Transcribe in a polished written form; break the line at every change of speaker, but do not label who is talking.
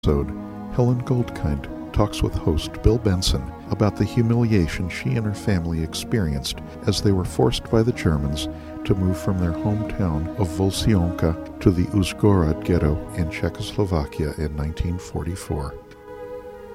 episode, Helen Goldkind talks with host Bill Benson about the humiliation she and her family experienced as they were forced by the Germans to move from their hometown of Volsionka to the Uzhgorod ghetto in Czechoslovakia in 1944.